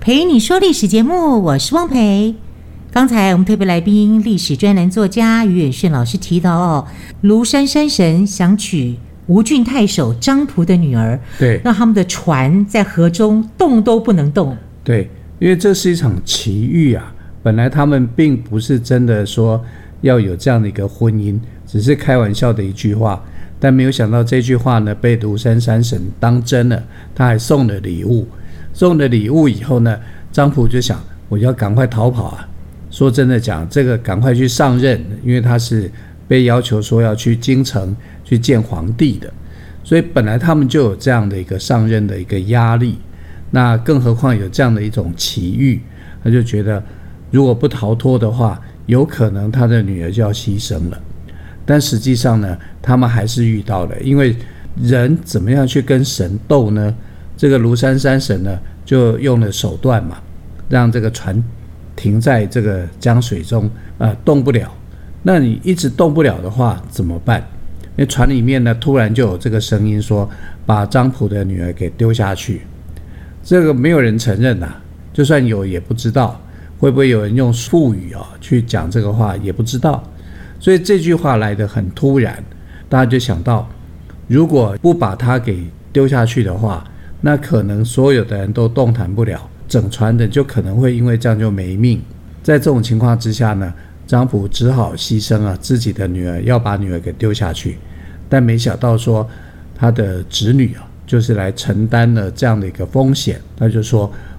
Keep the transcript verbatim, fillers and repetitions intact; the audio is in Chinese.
陪你说历史节目，我是汪培。刚才我们特别来宾历史专栏作家于远炫老师提到哦，庐山山神想娶吴郡太守张仆的女儿， 对， 让他们的船在河中动都不能动。 对，因为这是一场奇遇啊，本来他们并不是真的说要有这样的一个婚姻，只是开玩笑的一句话，但没有想到这句话呢被庐山山神当真了，他还送了礼物。送了礼物以后呢，张仆就想我要赶快逃跑啊。说真的讲，这个赶快去上任，因为他是被要求说要去京城去见皇帝的，所以本来他们就有这样的一个上任的一个压力，那更何况有这样的一种奇遇，他就觉得如果不逃脱的话，有可能他的女儿就要牺牲了。但实际上呢，他们还是遇到了，因为人怎么样去跟神斗呢？这个庐山山神呢，就用了手段嘛，让这个船停在这个江水中，呃，动不了。那你一直动不了的话怎么办？因为船里面呢，突然就有这个声音说，把张仆的女儿给丢下去。这个没有人承认啊，就算有也不知道会不会有人用术语啊去讲这个话，也不知道。所以这句话来得很突然，大家就想到，如果不把他给丢下去的话，那可能所有的人都动弹不了，整船的就可能会因为这样就没命。在这种情况之下呢，张仆只好牺牲了自己的女儿，要把女儿给丢下去。但没想到说他的侄女啊，就是来承担了这样的一个风险，他就说